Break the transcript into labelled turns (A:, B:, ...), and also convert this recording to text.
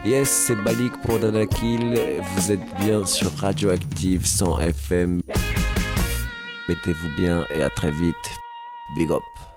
A: Yes, c'est Balik pour Danakil. Vous êtes bien sur Radioactive 100 FM. Mettez-vous bien et à très vite. Big up.